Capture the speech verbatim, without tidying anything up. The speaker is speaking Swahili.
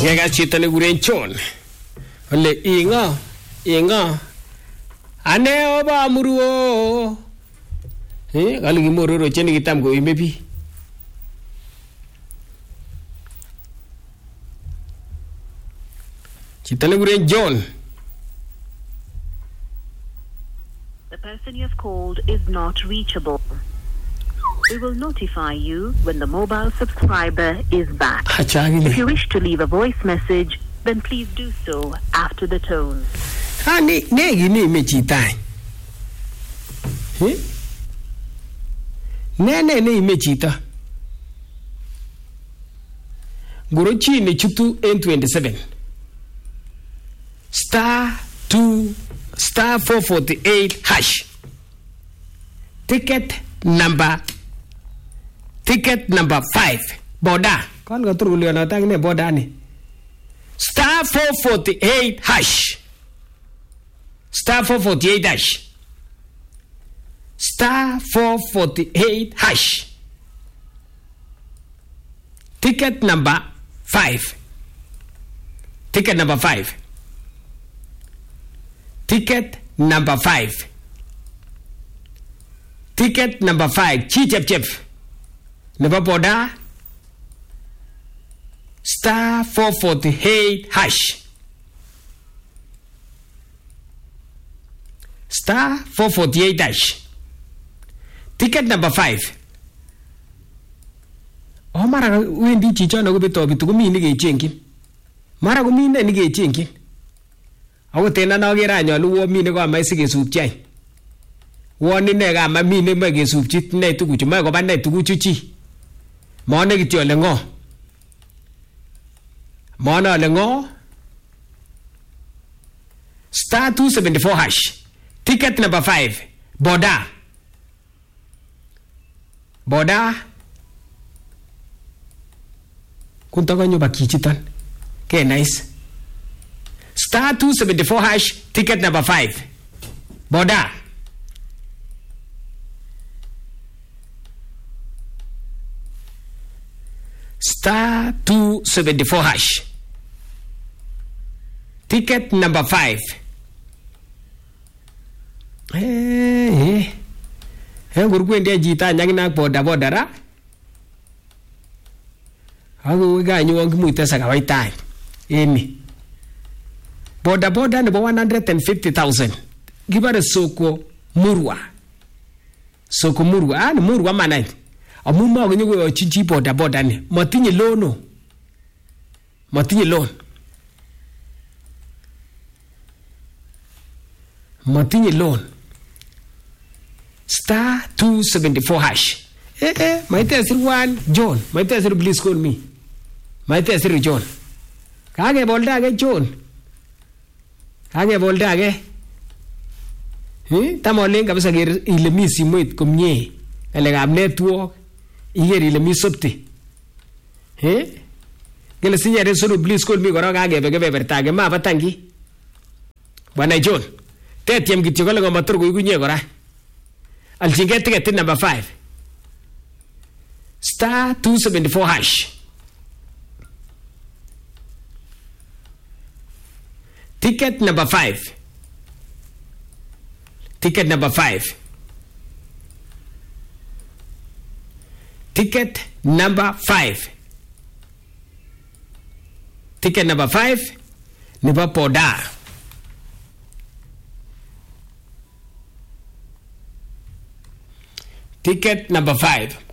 Ngega chito ne kuren John. Ole ingo, ingo. Ane oba muruo. Eh, kali kimororo cheni kitam ko imebi. Chito ne kuren John. The person you have called is not reachable. We will notify you when the mobile subscriber is back. If you wish to leave a voice message, then please do so after the tone. Ah, ne ne gini me chitai. Eh? Ne ne ne me chita. Guruchi ni chutu N twenty-seven. Star two star four forty-eight hash. Ticket number Ticket number five. Boda. Kon ko turu leona tang ne boda ni. Star four forty-eight hash. Star four forty-eight hash. Star four forty-eight hash. Ticket number five. Ticket number five. Ticket number five. Ticket number five. Chi chep chep. Never boda. Star four forty-eight hash. Star four forty-eight hash. Ticket number five. Oh, mara wendi chicho na kubeto bitu kumi ni gechenkin. Mara kumi ne ni gechenkin. Awo tena na ogera nyalu wo mi ne ko amai sige supchai. Wo ni ne ga ma mi ne ma ge supchit ne tugu chuma ko ban ne tugu chuchi. Mone kityo lengo. Mona lengo. Star two seventy-four hash. Ticket number five. Boda. Boda. Kunta kanyo bakichitan. Okay, nice. Star two seventy-four hash. Ticket number five. Boda. Star two seventy-four hash. Ticket number five. Hey, hey, guru ndia jita nyang na boda boda ra. Agu ga nyu wangu muita saka waitai. Emi. Boda boda ni one hundred fifty thousand. Gibare soko murwa. Soko murwa, ah, ni murwa manai. Amuma gwenye gwe chichi boda boda ni. Matinye lono. Matinye loan. Matinye loan. Star two seventy-four hash. Eh eh, maite asiru one John. Maite asiru please call me. Maite asiru John. Kage bolda age John. Kage bolda age. Eh, tamo lenga kabisa gere ile misi moit komnye. Ele gab network. Igeri ile misopti. Eh? Gele sinyare suru please call me gora kage bege bebertage ma batangi. Bwana John. Tetiem kityo kole ngomatur ko igunye gora. Aljinge ticket number five. Star two seventy-four hash. Ticket number five. Ticket number five. Ticket number five. Ticket number five. Niba poda. Ticket number five.